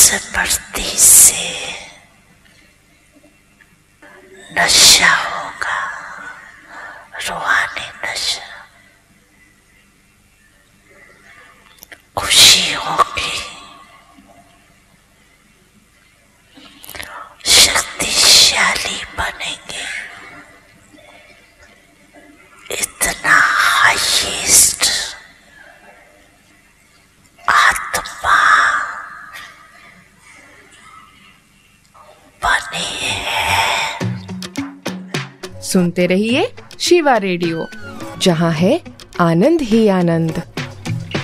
बढ़ती से नशा होगा, रूहानी नशा। खुशी होगी, शक्तिशाली बनेंगे। इतना हाईएस्ट आत्मा बनी है। सुनते रहिए शिवा रेडियो, जहां है आनंद ही आनंद।